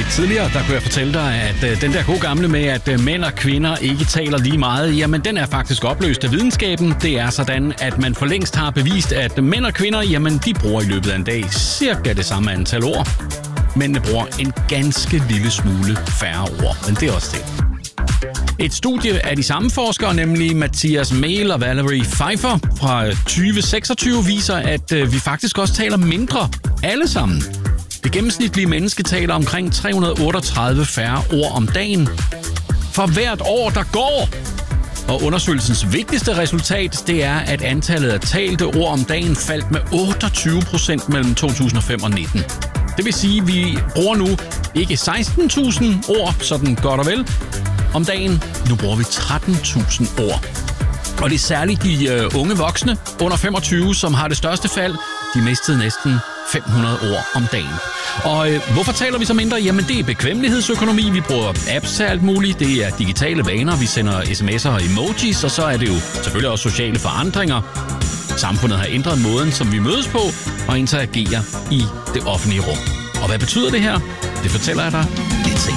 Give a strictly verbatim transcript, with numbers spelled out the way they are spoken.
lidt tidligere, der kunne jeg fortælle dig, at øh, den der gode gamle med, at øh, mænd og kvinder ikke taler lige meget, jamen den er faktisk opløst af videnskaben. Det er sådan, at man for længst har bevist, at mænd og kvinder, jamen de bruger i løbet af en dag cirka det samme antal ord. Mændene bruger en ganske lille smule færre ord, men det er også det. Et studie af de samme forskere, nemlig Mathias Mehl og Valerie Pfeiffer fra tyve seksogtyve, viser, at øh, vi faktisk også taler mindre alle sammen. Det gennemsnitlige menneske taler omkring tre hundrede otteogtredive færre ord om dagen for hvert år, der går. Og undersøgelsens vigtigste resultat, det er, at antallet af talte ord om dagen faldt med otteogtyve procent mellem to tusind og fem og nitten. Det vil sige, at vi bruger nu ikke seksten tusind ord, sådan godt og vel, om dagen. Nu bruger vi tretten tusind ord. Og det er særligt de uh, unge voksne under femogtyve, som har det største fald. De mistede næsten fem hundrede ord om dagen. Og øh, hvorfor taler vi så mindre? Jamen det er bekvemmelighedsøkonomi. Vi bruger apps til alt muligt. Det er digitale vaner. Vi sender sms'er og emojis. Og så er det jo selvfølgelig også sociale forandringer. Samfundet har ændret måden, som vi mødes på og interagerer i det offentlige rum. Og hvad betyder det her? Det fortæller jeg dig lidt senere.